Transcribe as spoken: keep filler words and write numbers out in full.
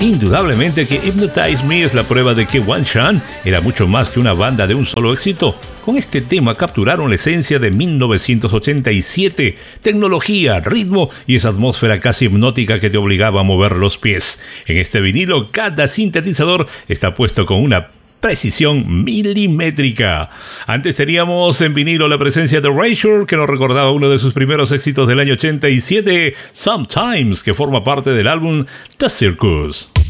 Indudablemente que Hypnotize Me es la prueba de que One Chan era mucho más que una banda de un solo éxito. Con este tema capturaron la esencia de mil novecientos ochenta y siete, tecnología, ritmo y esa atmósfera casi hipnótica que te obligaba a mover los pies. En este vinilo, cada sintetizador está puesto con una precisión milimétrica. Antes teníamos en vinilo la presencia de Erasure, que nos recordaba uno de sus primeros éxitos del año ochenta y siete, Sometimes, que forma parte del álbum The Circus.